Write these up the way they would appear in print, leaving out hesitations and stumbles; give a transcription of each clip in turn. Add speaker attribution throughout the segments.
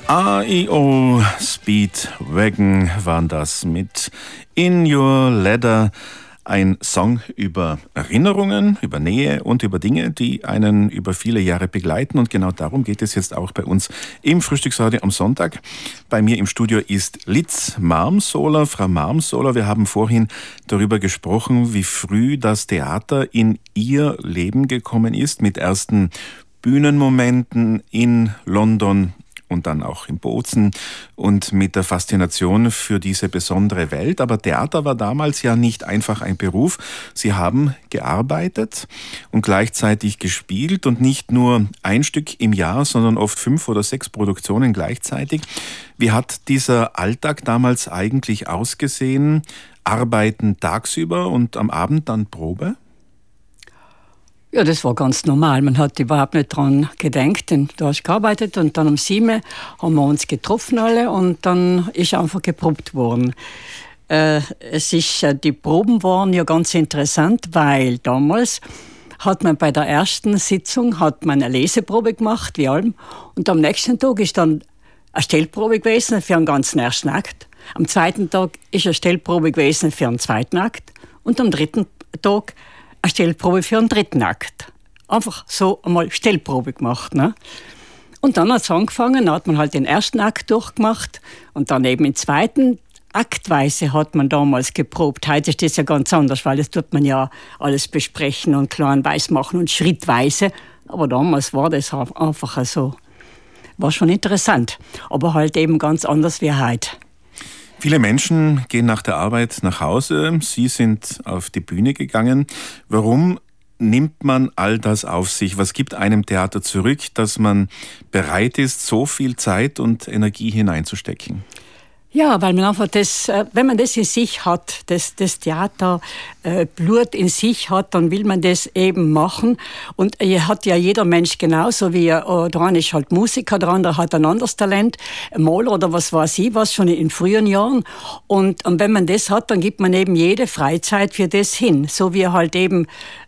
Speaker 1: REO Speedwagon waren das mit In Your Leather. Ein Song über Erinnerungen, über Nähe und über Dinge, die einen über viele Jahre begleiten. Und genau darum geht es jetzt auch bei uns im Frühstücksradio am Sonntag. Bei mir im Studio ist Liz Marmsoler. Frau Marmsoler, wir haben vorhin darüber gesprochen, wie früh das Theater in Ihr Leben gekommen ist, mit ersten Bühnenmomenten in London und dann auch in Bozen und mit der Faszination für diese besondere Welt. Aber Theater war damals ja nicht einfach ein Beruf. Sie haben gearbeitet und gleichzeitig gespielt und nicht nur ein Stück im Jahr, sondern oft 5 oder 6 Produktionen gleichzeitig. Wie hat dieser Alltag damals eigentlich ausgesehen? Arbeiten tagsüber und am Abend dann Probe?
Speaker 2: Ja, das war ganz normal. Man hat überhaupt nicht dran gedacht. Denn du hast gearbeitet und dann um 7 haben wir uns getroffen alle und dann ist einfach geprobt worden. Die Proben waren ja ganz interessant, weil damals hat man bei der ersten Sitzung eine Leseprobe gemacht, wie allem. Und am nächsten Tag ist dann eine Stellprobe gewesen für einen ganzen ersten Akt. Am zweiten Tag ist eine Stellprobe gewesen für einen zweiten Akt. Und am dritten Tag eine Stellprobe für einen dritten Akt. Einfach so einmal Stellprobe gemacht. Ne? Und dann hat es angefangen, dann hat man halt den ersten Akt durchgemacht und dann eben den zweiten. Aktweise hat man damals geprobt. Heute ist das ja ganz anders, weil das tut man ja alles besprechen und kleinweise machen und schrittweise. Aber damals war das einfach so. War schon interessant, aber halt eben ganz anders wie heute.
Speaker 1: Viele Menschen gehen nach der Arbeit nach Hause. Sie sind auf die Bühne gegangen. Warum nimmt man all das auf sich? Was gibt einem Theater zurück, dass man bereit ist, so viel Zeit und Energie hineinzustecken?
Speaker 2: Ja, weil man einfach wenn man das in sich hat, das Theater Blut in sich hat, dann will man das eben machen. Und hat ja jeder Mensch genauso wie der eine ist halt Musiker, der andere hat ein anderes Talent, Maler oder was weiß ich was, schon in frühen Jahren. Und wenn man das hat, dann gibt man eben jede Freizeit für das hin. So wie halt eben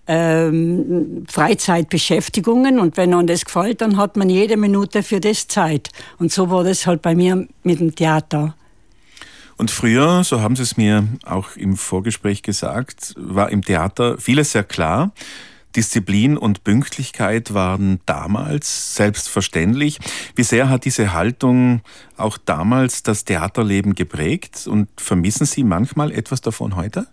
Speaker 2: Freizeitbeschäftigungen. Und wenn einem das gefällt, dann hat man jede Minute für das Zeit. Und so war das halt bei mir mit dem Theater.
Speaker 1: Und früher, so haben Sie es mir auch im Vorgespräch gesagt, war im Theater vieles sehr klar. Disziplin und Pünktlichkeit waren damals selbstverständlich. Wie sehr hat diese Haltung auch damals das Theaterleben geprägt? Und vermissen Sie manchmal etwas davon heute?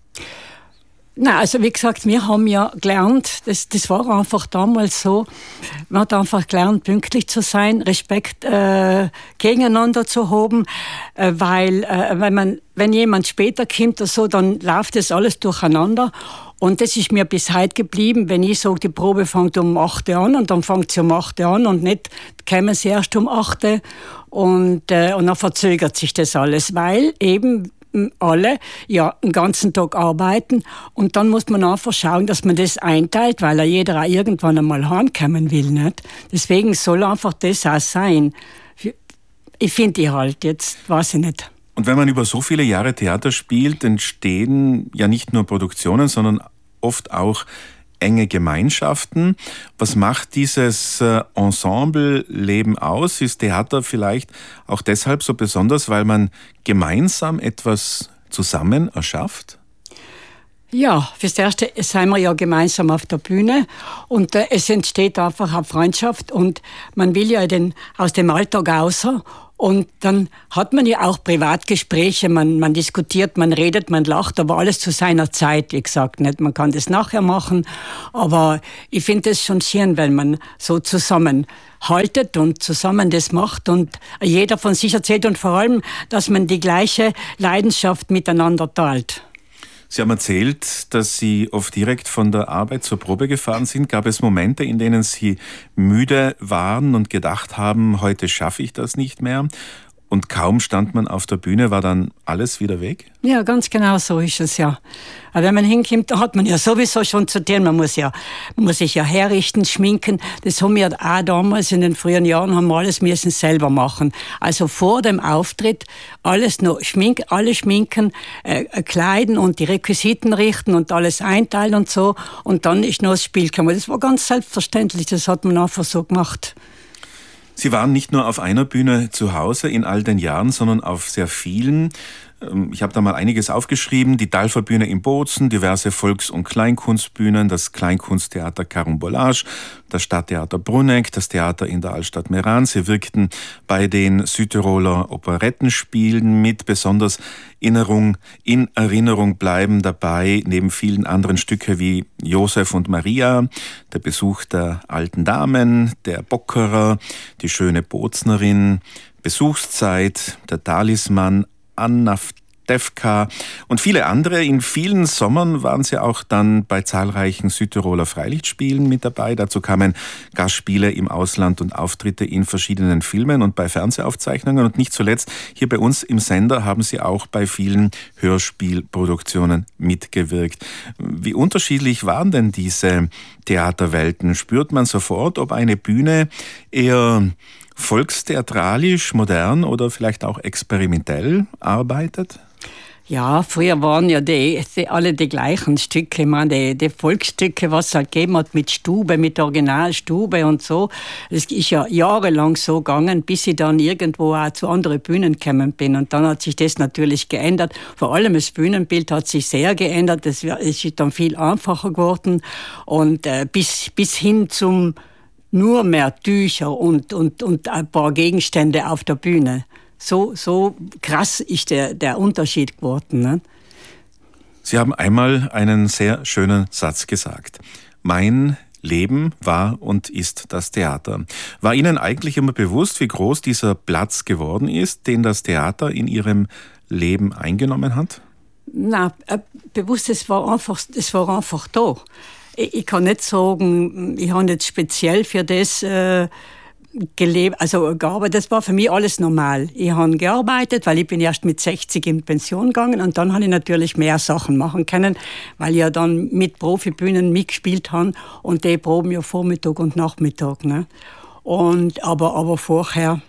Speaker 2: Na, also wie gesagt, wir haben ja gelernt, das war einfach damals so, man hat einfach gelernt, pünktlich zu sein, Respekt gegeneinander zu haben, weil wenn jemand später kommt oder so, dann läuft das alles durcheinander. Und das ist mir bis heute geblieben, wenn ich sage, die Probe fängt um 8 Uhr an und dann fängt sie um 8 Uhr an und nicht kämen sie erst um 8 Uhr und dann verzögert sich das alles, weil eben alle ja den ganzen Tag arbeiten und dann muss man einfach schauen, dass man das einteilt, weil ja jeder auch irgendwann einmal heimkommen will. Nicht? Deswegen soll einfach das auch sein. Ich finde halt, jetzt weiß ich nicht.
Speaker 1: Und wenn man über so viele Jahre Theater spielt, entstehen ja nicht nur Produktionen, sondern oft auch enge Gemeinschaften. Was macht dieses Ensemble-Leben aus? Ist Theater vielleicht auch deshalb so besonders, weil man gemeinsam etwas zusammen erschafft?
Speaker 2: Ja, fürs Erste sind wir ja gemeinsam auf der Bühne und es entsteht einfach eine Freundschaft und man will ja aus dem Alltag raus. Und dann hat man ja auch Privatgespräche, man diskutiert, man redet, man lacht, aber alles zu seiner Zeit, wie gesagt. Nicht? Man kann das nachher machen, aber ich finde es schon schön, wenn man so zusammenhaltet und zusammen das macht und jeder von sich erzählt und vor allem, dass man die gleiche Leidenschaft miteinander teilt.
Speaker 1: Sie haben erzählt, dass Sie oft direkt von der Arbeit zur Probe gefahren sind. Gab es Momente, in denen Sie müde waren und gedacht haben, heute schaffe ich das nicht mehr? Und kaum stand man auf der Bühne, war dann alles wieder weg?
Speaker 2: Ja, ganz genau so ist es ja. Aber wenn man hinkommt, da hat man ja sowieso schon zu tun. Man muss sich ja herrichten, schminken. Das haben wir auch damals in den frühen Jahren haben wir alles müssen selber machen. Also vor dem Auftritt alles noch alle schminken, kleiden und die Requisiten richten und alles einteilen und so. Und dann ist noch das Spiel gekommen. Das war ganz selbstverständlich. Das hat man einfach so gemacht.
Speaker 1: Sie waren nicht nur auf einer Bühne zu Hause in all den Jahren, sondern auf sehr vielen. Ich habe da mal einiges aufgeschrieben. Die Dalferbühne in Bozen, diverse Volks- und Kleinkunstbühnen, das Kleinkunsttheater Carambolage, das Stadttheater Brunegg, das Theater in der Altstadt Meran. Sie wirkten bei den Südtiroler Operettenspielen mit, besonders in Erinnerung bleiben dabei, neben vielen anderen Stücke wie Josef und Maria, der Besuch der alten Damen, der Bockerer, die schöne Boznerin, Besuchszeit, der Talisman, Anna Stefka und viele andere. In vielen Sommern waren sie auch dann bei zahlreichen Südtiroler Freilichtspielen mit dabei. Dazu kamen Gastspiele im Ausland und Auftritte in verschiedenen Filmen und bei Fernsehaufzeichnungen. Und nicht zuletzt hier bei uns im Sender haben sie auch bei vielen Hörspielproduktionen mitgewirkt. Wie unterschiedlich waren denn diese Theaterwelten? Spürt man sofort, ob eine Bühne eher volkstheatralisch, modern oder vielleicht auch experimentell arbeitet?
Speaker 2: Ja, früher waren ja alle die gleichen Stücke, die Volksstücke, was es halt gegeben hat mit Stube, mit Originalstube und so. Es ist ja jahrelang so gegangen, bis ich dann irgendwo auch zu anderen Bühnen gekommen bin. Und dann hat sich das natürlich geändert. Vor allem das Bühnenbild hat sich sehr geändert. Es ist dann viel einfacher geworden. Und bis hin zum nur mehr Tücher und ein paar Gegenstände auf der Bühne. So krass ist der Unterschied geworden. Ne?
Speaker 1: Sie haben einmal einen sehr schönen Satz gesagt. Mein Leben war und ist das Theater. War Ihnen eigentlich immer bewusst, wie groß dieser Platz geworden ist, den das Theater in Ihrem Leben eingenommen hat?
Speaker 2: Nein, bewusst, es war einfach da. Ich kann nicht sagen, ich habe jetzt speziell für das gearbeitet. Das war für mich alles normal. Ich habe gearbeitet, weil ich bin erst mit 60 in Pension gegangen und dann habe ich natürlich mehr Sachen machen können, weil ich ja dann mit Profibühnen mitgespielt habe und die proben ja Vormittag und Nachmittag. Ne? Aber vorher,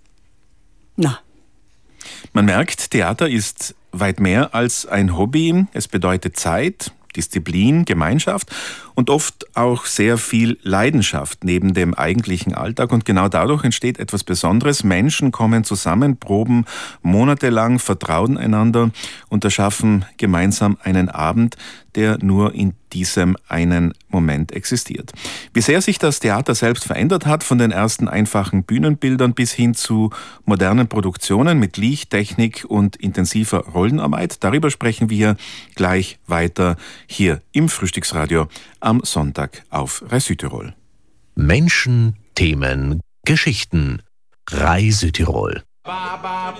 Speaker 2: na.
Speaker 1: Man merkt, Theater ist weit mehr als ein Hobby. Es bedeutet Zeit, Disziplin, Gemeinschaft und oft auch sehr viel Leidenschaft neben dem eigentlichen Alltag. Und genau dadurch entsteht etwas Besonderes. Menschen kommen zusammen, proben monatelang, vertrauen einander und erschaffen gemeinsam einen Abend, der nur in diesem einen Moment existiert. Wie sehr sich das Theater selbst verändert hat, von den ersten einfachen Bühnenbildern bis hin zu modernen Produktionen mit Lichttechnik und intensiver Rollenarbeit, darüber sprechen wir gleich weiter hier im Frühstücksradio am Sonntag auf RAI Südtirol.
Speaker 3: Menschen, Themen, Geschichten. RAI Südtirol.